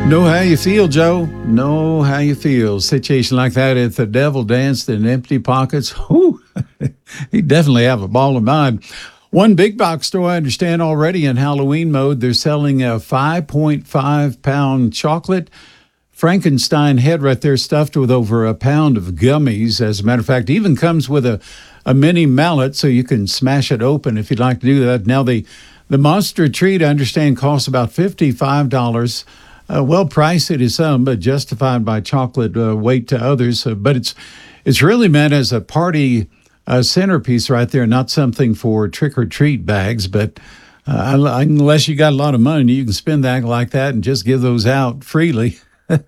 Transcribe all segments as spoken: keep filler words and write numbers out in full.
Know how you feel, Joe. Know how you feel. Situation like that, if the devil danced in empty pockets, whew, he'd definitely have a ball of mind. One big box store I understand already in Halloween mode, they're selling a five point five pound chocolate Frankenstein head right there stuffed with over a pound of gummies. As a matter of fact, it even comes with a, a mini mallet so you can smash it open if you'd like to do that. Now, the, the monster treat, I understand, costs about fifty-five dollars. Uh, well priced it is some, but justified by chocolate uh, weight to others. Uh, but it's it's really meant as a party uh, centerpiece right there, not something for trick-or-treat bags. But uh, unless you got a lot of money, you can spend that like that and just give those out freely. I,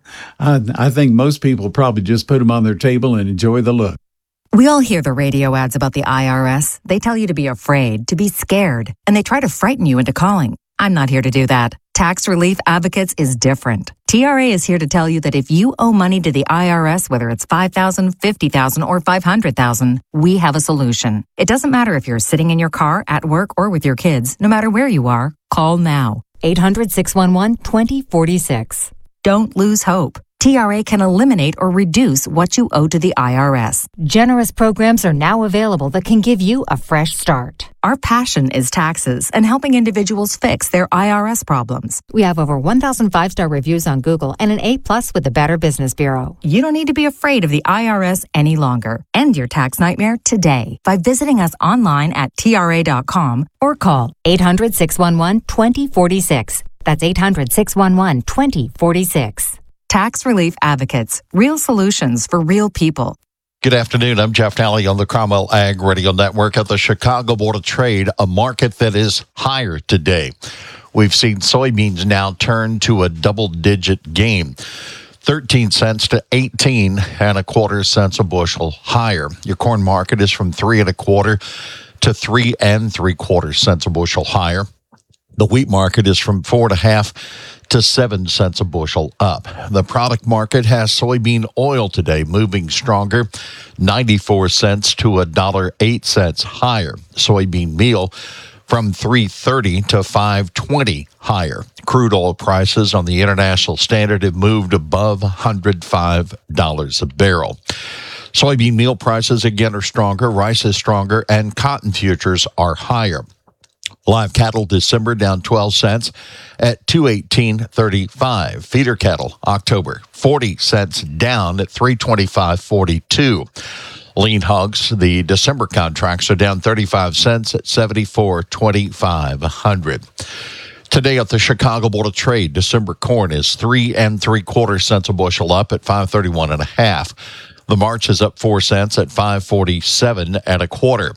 I think most people probably just put them on their table and enjoy the look. We all hear the radio ads about the I R S. They tell you to be afraid, to be scared, and they try to frighten you into calling. I'm not here to do that. Tax Relief Advocates is different. T R A is here to tell you that if you owe money to the I R S, whether it's five thousand dollars, fifty thousand dollars, or five hundred thousand dollars, we have a solution. It doesn't matter if you're sitting in your car, at work, or with your kids. No matter where you are, call now. eight hundred, six one one, two zero four six. Don't lose hope. T R A can eliminate or reduce what you owe to the I R S. Generous programs are now available that can give you a fresh start. Our passion is taxes and helping individuals fix their I R S problems. We have over one thousand five-star reviews on Google and an A plus with the Better Business Bureau. You don't need to be afraid of the I R S any longer. End your tax nightmare today by visiting us online at T R A dot com or call eight hundred, six one one, two zero four six. That's eight hundred, six one one, two zero four six. Tax Relief Advocates, real solutions for real people. Good afternoon. I'm Jeff Talley on the Cromwell Ag Radio Network at the Chicago Board of Trade, a market that is higher today. We've seen soybeans now turn to a double-digit gain, thirteen cents to eighteen and a quarter cents a bushel higher. Your corn market is from three and a quarter to three and three quarter cents a bushel higher. The wheat market is from four and a half to seven cents a bushel up. The product market has soybean oil today moving stronger, ninety-four cents to one dollar and eight cents higher. Soybean meal from three thirty to five twenty higher. Crude oil prices on the international standard have moved above one hundred five dollars a barrel. Soybean meal prices again are stronger, rice is stronger, and cotton futures are higher. Live cattle December down twelve cents at two eighteen thirty-five. Feeder cattle October forty cents down at three twenty-five forty-two. Lean hogs, the December contracts are down thirty-five cents at seventy-four twenty-five a hundred. Today at the Chicago Board of Trade, December corn is three and three quarter cents a bushel up at five thirty-one and a half. The March is up four cents at five forty-seven and a quarter.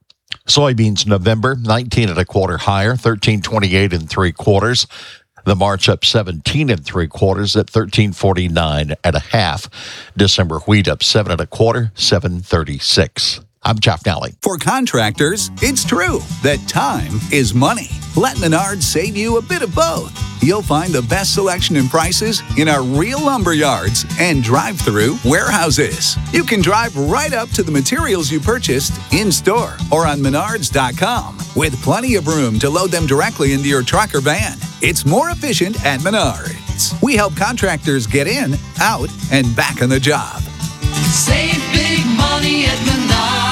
Soybeans November, nineteen and a quarter higher, thirteen twenty-eight and three quarters. The March up seventeen and three quarters at thirteen forty-nine and a half. December wheat up seven and a quarter, seven thirty-six. I'm Jeff Nally. For contractors, it's true that time is money. Let Menards save you a bit of both. You'll find the best selection and prices in our real lumber yards and drive-through warehouses. You can drive right up to the materials you purchased in-store or on menards dot com with plenty of room to load them directly into your truck or van. It's more efficient at Menards. We help contractors get in, out, and back on the job. Save big money at Menards.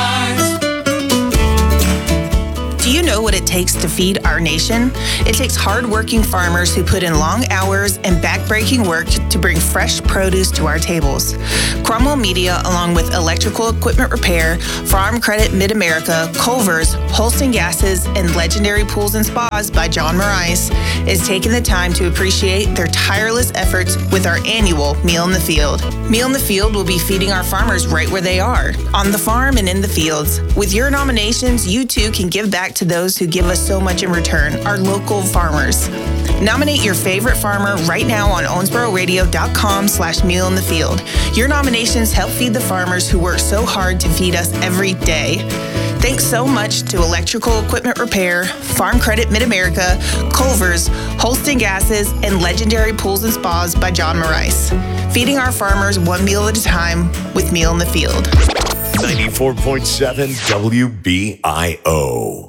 Do you know what it takes to feed our nation? It takes hard-working farmers who put in long hours and backbreaking work to bring fresh produce to our tables. Cromwell Media, along with Electrical Equipment Repair, Farm Credit Mid-America, Culver's, Holston Gases, and Legendary Pools and Spas by John Morais, is taking the time to appreciate their tireless efforts with our annual Meal in the Field. Meal in the Field will be feeding our farmers right where they are, on the farm and in the fields. With your nominations, you too can give back to those who give us so much in return, our local farmers. Nominate your favorite farmer right now on owensboro radio dot com slash meal in the field. Your nominations help feed the farmers who work so hard to feed us every day. Thanks so much to Electrical Equipment Repair, Farm Credit Mid-America, Culver's, Holston Gases, and Legendary Pools and Spas by John Morais. Feeding our farmers one meal at a time with Meal in the Field. ninety-four point seven W B I O.